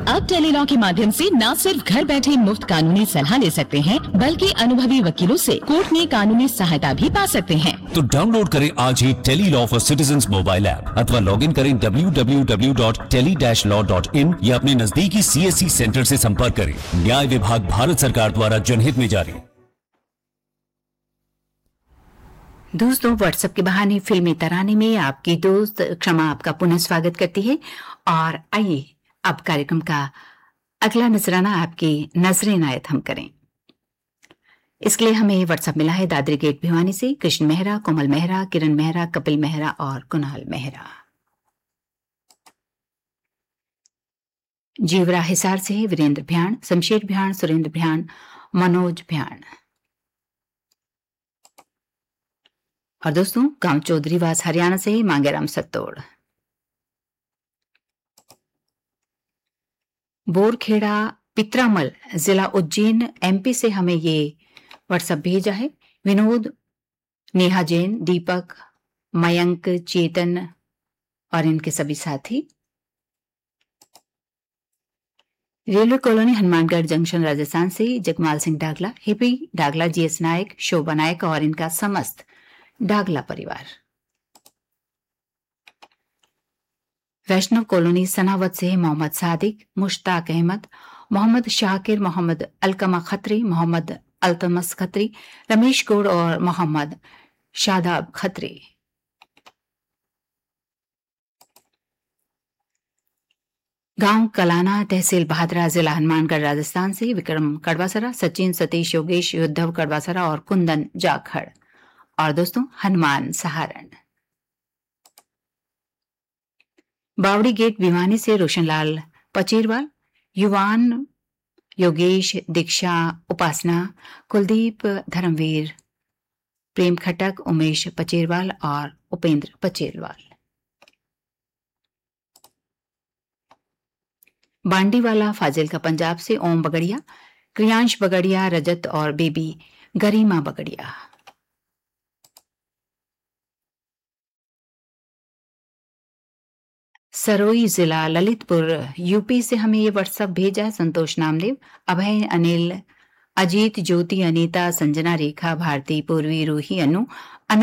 अब टेलीलॉ के माध्यम से न सिर्फ घर बैठे मुफ्त कानूनी सलाह ले सकते हैं, बल्कि अनुभवी वकीलों से कोर्ट में कानूनी सहायता भी पा सकते हैं। तो डाउनलोड करें आज ही Tele-Law for citizens mobile app अथवा लॉग इन करें www.tele-law.in या अपने नजदीकी CSC सेंटर से संपर्क करें। न्याय विभाग भारत सरकार द्वारा जनहित में जारी। दोस्तों, व्हाट्सएप के बहाने फिल्मी तराने में आपकी दोस्त क्षमा आपका पुनः स्वागत करती है। और आइए अब कार्यक्रम का अगला नजराना आपकी नजरें नायत हम करें। इसके लिए हमें व्हाट्सएप मिला है दादरी गेट भिवानी से कृष्ण मेहरा, कोमल मेहरा, किरण मेहरा, कपिल मेहरा और कुणाल मेहरा। जीवरा हिसार से वीरेंद्र भ्याण, शमशेर भ्याण, सुरेंद्र भ्याण, मनोज भ्याण। और दोस्तों, गांव चौधरीवास हरियाणा से मांगेराम सत्तोड़। बोरखेड़ा पित्रामल जिला उज्जैन MP से हमें ये व्हाट्सएप भेजा है। विनोद, नेहा जैन, दीपक, मयंक, चेतन और इनके सभी साथी। Railway colony Hanumangarh junction Rajasthan से जगमाल सिंह डागला, हिपी डागला, GS नायक, शोभा नायक और इनका समस्त डागला परिवार। वैष्णव कॉलोनी सनावत से मोहम्मद सादिक, मुश्ताक अहमद, मोहम्मद शाकिर, मोहम्मद अलकमा खत्री, मोहम्मद अल्तमस खत्री, रमेश गौड़ और मोहम्मद शादाब खत्री। गांव कलाना तहसील बहादरा जिला हनुमानगढ़ राजस्थान से विक्रम कड़वासरा, सचिन, सतीश, योगेश, उद्धव कड़वासरा और कुंदन जाखड़। और दोस्तों, हनुमान सहारण। बावड़ी गेट भिवानी से रोशनलाल पचेरवाल, युवान, योगेश, दीक्षा, उपासना, कुलदीप, धर्मवीर, प्रेम खटक, उमेश पचेरवाल और उपेंद्र पचेरवाल। बांडीवाला फाजिल का पंजाब से ओम बगड़िया, क्रियांश बगड़िया, रजत और बेबी गरिमा बगड़िया। सरोई जिला ललितपुर UP से हमें ये व्हाट्सएप भेजा है संतोष नामदेव, अभय, अनिल, अजीत, ज्योति, अनीता, संजना, रेखा, भारती, पूर्वी, रूही, अनु,